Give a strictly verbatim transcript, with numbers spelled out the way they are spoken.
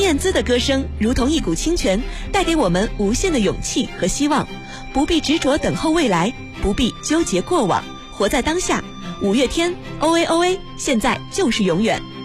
念兹的歌声如同一股清泉，带给我们无限的勇气和希望。不必执着等候未来，不必纠结过往，活在当下。五月天 O A O A， 现在就是永远。